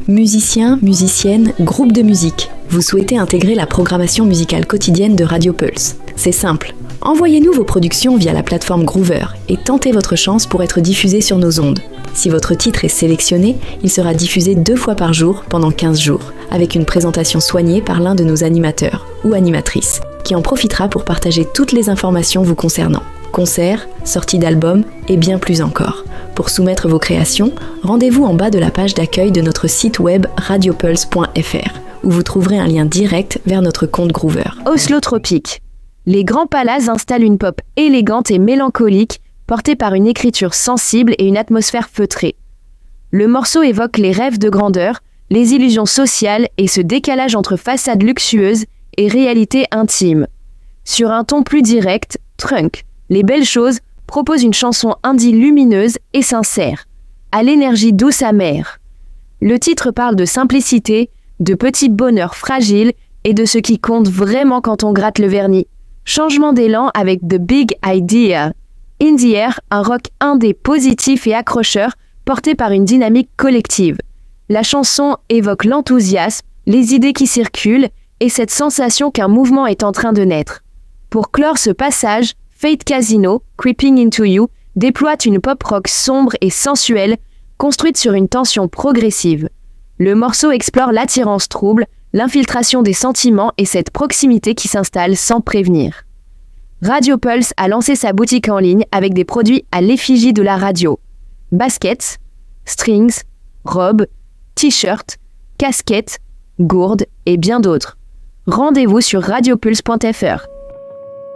Musiciens, musiciennes, groupe de musique, vous souhaitez intégrer la programmation musicale quotidienne de Radio Pulse. C'est simple. Envoyez-nous vos productions via la plateforme Groover et tentez votre chance pour être diffusé sur nos ondes. Si votre titre est sélectionné, il sera diffusé 2 fois par jour pendant 15 jours, avec une présentation soignée par l'un de nos animateurs ou animatrices, qui en profitera pour partager toutes les informations vous concernant. Concerts, sorties d'albums et bien plus encore. Pour soumettre vos créations, rendez-vous en bas de la page d'accueil de notre site web radiopulse.fr, où vous trouverez un lien direct vers notre compte Groover. Oslo Tropique. Les Grands Palaces installent une pop élégante et mélancolique, portée par une écriture sensible et une atmosphère feutrée. Le morceau évoque les rêves de grandeur, les illusions sociales et ce décalage entre façade luxueuse et réalité intime. Sur un ton plus direct, Trunk, Les Belles Choses, propose une chanson indie lumineuse et sincère, à l'énergie douce amère. Le titre parle de simplicité, de petits bonheurs fragiles et de ce qui compte vraiment quand on gratte le vernis. Changement d'élan avec The Big Idea. In the Air, un rock indé positif et accrocheur porté par une dynamique collective. La chanson évoque l'enthousiasme, les idées qui circulent et cette sensation qu'un mouvement est en train de naître. Pour clore ce passage, Fate Casino, Creeping Into You, déploie une pop-rock sombre et sensuelle, construite sur une tension progressive. Le morceau explore l'attirance trouble, l'infiltration des sentiments et cette proximité qui s'installe sans prévenir. Radio Pulse a lancé sa boutique en ligne avec des produits à l'effigie de la radio. Baskets, strings, robes, t-shirts, casquettes, gourdes et bien d'autres. Rendez-vous sur radiopulse.fr.